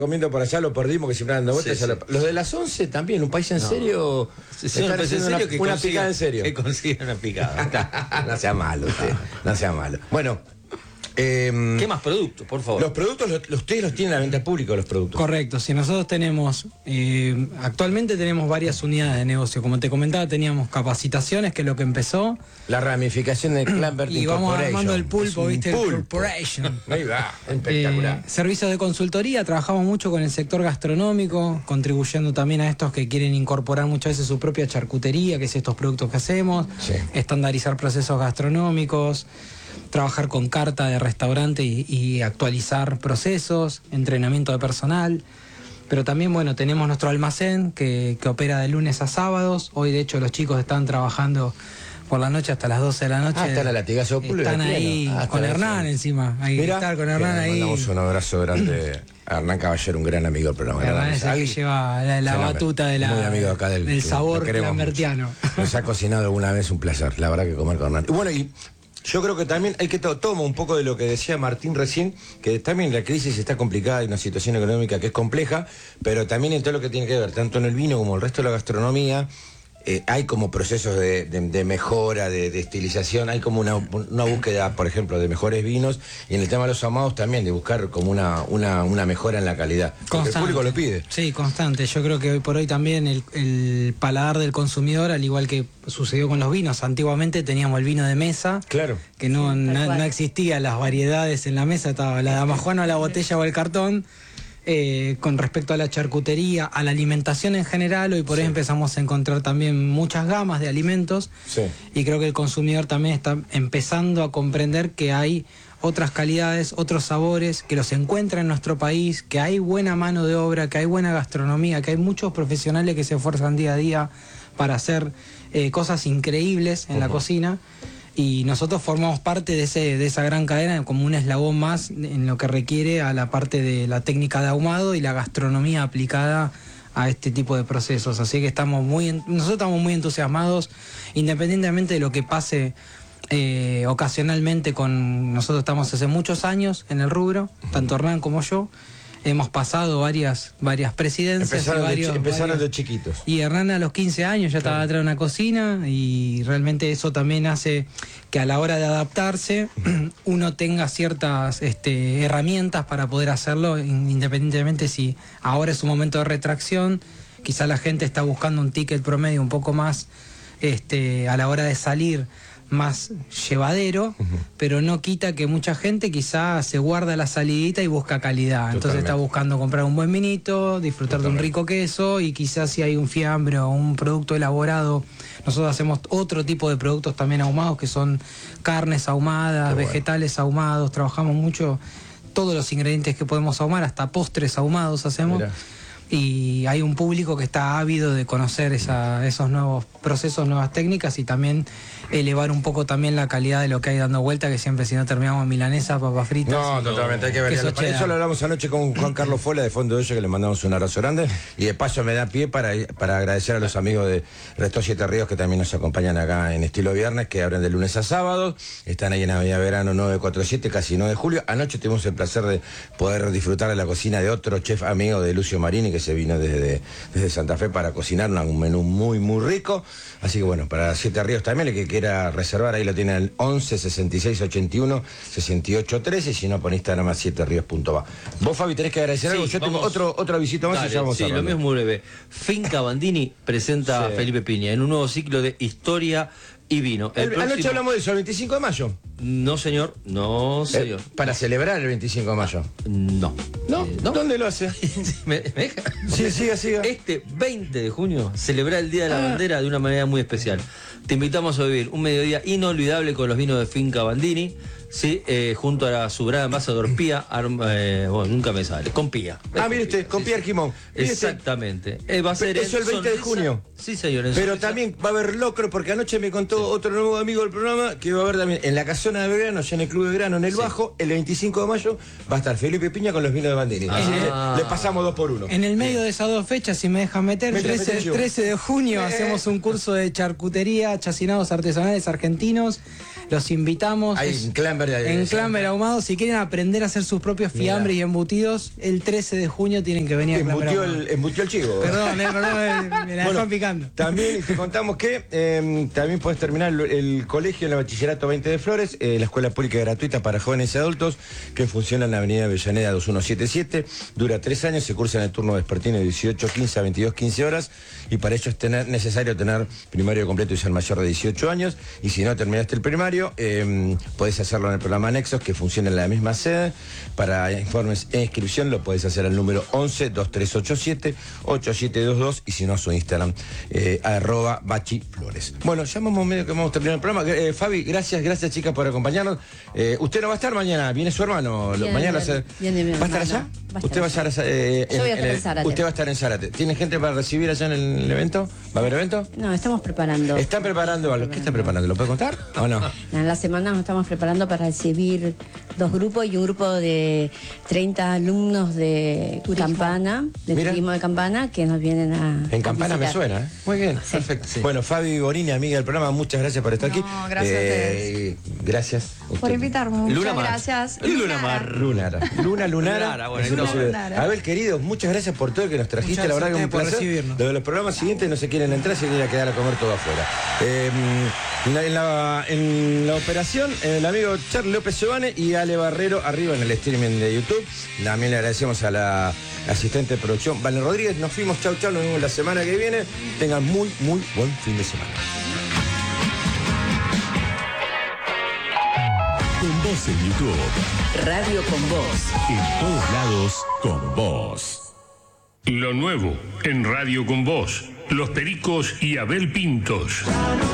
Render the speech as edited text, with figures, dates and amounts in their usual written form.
Comiendo por allá lo perdimos, que siempre dando vueltas. Sí, sí. Los de las 11 también, un país en serio. Están haciendo una picada en serio. Que consigan una picada. No sea malo usted, no sea malo. Bueno. ¿Qué más productos, por favor? Los productos, ustedes los tienen a la venta pública, los productos. Correcto, si nosotros tenemos, actualmente tenemos varias unidades de negocio. Como te comentaba, teníamos capacitaciones, que es lo que empezó. La ramificación del Clan Bertin Y vamos Corporation. armando el pulpo, ¿viste? Pulpo. El corporation. Ahí va, espectacular. Servicios de consultoría, trabajamos mucho con el sector gastronómico, contribuyendo también a estos que quieren incorporar muchas veces su propia charcutería, que es estos productos que hacemos, Sí. estandarizar procesos gastronómicos, trabajar con carta de restaurante y actualizar procesos, entrenamiento de personal. Pero también, bueno, tenemos nuestro almacén que opera de lunes a sábados. Hoy, de hecho, los chicos están trabajando por la noche hasta las 12 de la noche. Está la latigazo público. Están ahí con Hernán encima. Hay que estar con Hernán ahí. Mandamos un abrazo grande a Hernán Caballero, un gran amigo del programa. Hernán es el que lleva la batuta de muy amigo acá del sabor lambertiano. Nos ha cocinado alguna vez, un placer, la verdad, que comer con Hernán. Y bueno, y yo creo que también hay que tomar un poco de lo que decía Martín recién, que también la crisis está complicada y una situación económica que es compleja, pero también en todo lo que tiene que ver, tanto en el vino como el resto de la gastronomía, hay como procesos de mejora, de estilización, hay como una búsqueda, por ejemplo, de mejores vinos, y en el tema de los ahumados también, de buscar como una mejora en la calidad. Porque el público lo pide. Sí, constante. Yo creo que hoy por hoy también el paladar del consumidor, al igual que sucedió con los vinos, antiguamente teníamos el vino de mesa, claro, que no existían las variedades en la mesa, estaba la damajuana, la botella o el cartón. Con respecto a la charcutería, a la alimentación en general, hoy por hoy empezamos a encontrar también muchas gamas de alimentos, y creo que el consumidor también está empezando a comprender que hay otras calidades, otros sabores, que los encuentra en nuestro país, que hay buena mano de obra, que hay buena gastronomía, que hay muchos profesionales que se esfuerzan día a día para hacer cosas increíbles en la cocina. Y nosotros formamos parte de esa gran cadena como un eslabón más en lo que requiere a la parte de la técnica de ahumado y la gastronomía aplicada a este tipo de procesos. Así que nosotros estamos muy entusiasmados, independientemente de lo que pase ocasionalmente nosotros estamos hace muchos años en el rubro, tanto Hernán como yo. Hemos pasado varias presidencias. Empezaron de chiquitos. Y Hernán a los 15 años ya estaba atrás de una cocina, y realmente eso también hace que a la hora de adaptarse uno tenga ciertas herramientas para poder hacerlo, independientemente si ahora es un momento de retracción, quizá la gente está buscando un ticket promedio un poco más a la hora de salir, más llevadero, pero no quita que mucha gente quizá se guarda la salidita y busca calidad. Entonces está buscando comprar un buen vinito, disfrutar de un rico queso, y quizás si hay un fiambre o un producto elaborado. Nosotros hacemos otro tipo de productos también ahumados, que son carnes ahumadas, vegetales ahumados. Trabajamos mucho todos los ingredientes que podemos ahumar, hasta postres ahumados hacemos. Mirá. Y hay un público que está ávido de conocer esos nuevos procesos, nuevas técnicas, y también elevar un poco también la calidad de lo que hay dando vuelta, que siempre si no terminamos en milanesa, papas fritas. No, totalmente, hay que ver. Eso lo hablamos anoche con Juan Carlos Fola de Fondo de Ello, que le mandamos un abrazo grande, y de paso me da pie para agradecer a los amigos de Resto 7 Ríos, que también nos acompañan acá en Estilo Viernes, que abren de lunes a sábado, están ahí en Avenida Verano 947, casi 9 de julio. Anoche tuvimos el placer de poder disfrutar de la cocina de otro chef amigo de Lucio Marini, que se vino desde Santa Fe para cocinar un menú muy, muy rico. Así que bueno, para 7 Ríos también, el que quiera reservar, ahí lo tiene al 11 66 81 68 13, y si no, por Instagram a 7ríos.va. Vos, Fabi, tenés que agradecer algo. Yo tengo otra visita más. Dale, y ya vamos a lo mío es muy breve. Finca Bandini presenta a Felipe Piña en un nuevo ciclo de historia y vino. Anoche hablamos de eso, el 25 de mayo. No, señor. No, señor. ¿Para celebrar el 25 de mayo? No. ¿No? ¿Dónde lo hace? ¿Me deja? Sí, siga. Este 20 de junio celebra el Día de la Bandera de una manera muy especial. Te invitamos a vivir un mediodía inolvidable con los vinos de Finca Bandini. Sí, junto a su gran embajador Pía, bueno, nunca me sale, con Pía. Mire usted, con Pía Arquimón. Exactamente. Va a ser eso el 20 de junio. Sí, señor. Pero también va a haber locro, porque anoche me contó otro nuevo amigo del programa que va a haber también en la casona de Belgrano, ya en el Club de Grano, en el Bajo, el 25 de mayo va a estar Felipe Piña con los vinos de Bandini. Así que le pasamos 2 por 1. En el medio de esas dos fechas, si me dejan meter, 13 de junio hacemos un curso de charcutería, chacinados artesanales argentinos. los invitamos. Ahí en Clamber Ahumado. Si quieren aprender a hacer sus propios fiambres y embutidos, el 13 de junio tienen que venir a Clamber Ahumado. Embutió el chivo. Perdón, me la dejó picando. También te contamos que también puedes terminar el colegio en el Bachillerato 20 de Flores, la escuela pública gratuita para jóvenes y adultos, que funciona en la avenida Avellaneda 2177. Dura 3 años, se cursa en el turno vespertino de 18:15 a 22:15 horas, y para ello es necesario tener primario completo y ser mayor de 18 años. Y si no terminaste el primario, podés hacerlo en el programa Nexos, que funciona en la misma sede. Para informes e inscripción lo podés hacer al número 11-2387-8722, y si no, a su Instagram, @bachiflores. Bueno, ya medio que hemos terminado el programa. Fabi, gracias chicas por acompañarnos. Usted no va a estar mañana, viene su hermano. Mañana ¿va a estar allá? Usted va a estar allá. Yo voy a estar en Zárate. Usted va a estar en Zárate. ¿Tiene gente para recibir allá en el evento? ¿Va a haber evento? No, estamos preparando. ¿Están preparando algo? ¿Qué están preparando? ¿Lo puede contar o no? En la semana nos estamos preparando para recibir 2 grupos y un grupo de 30 alumnos de Campana, de turismo de Campana, que nos vienen a En Campana visitar. me suena, ¿eh? Muy bien, sí. Perfecto. Sí. Bueno, Fabi Borini, amiga del programa, muchas gracias por estar aquí. Gracias a ustedes. Gracias. Por invitarme. Muchas Lunamar. gracias. Lunara. Bueno, Abel, querido, muchas gracias por todo lo que nos trajiste. Muchas la verdad que es un gracias por placer. recibirnos. Lo de los programas siguientes no se quieren entrar, se quieren quedar a comer todo afuera. En la operación, el amigo Charlie López Giovane y Ale Barrero arriba en el streaming de YouTube. También le agradecemos a la asistente de producción, Valen Rodríguez. Nos fuimos, chau, nos vemos la semana que viene. Tengan muy buen fin de semana. Con Vos en YouTube. Radio Con Vos. En todos lados, con vos. Lo nuevo en Radio Con Vos. Los Pericos y Abel Pintos.